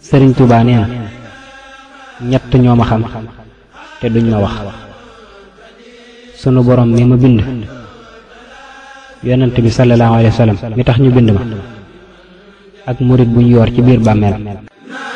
Sëriñ Tuubaa nee na ñett ñoo ma xam te duñ ma wax: sunu borom mi ma bind, yonent bi sallallahu alayhi wa sallam mi tax ñu bind ma, ak murit bu ñu yor ci biir bàmmeel.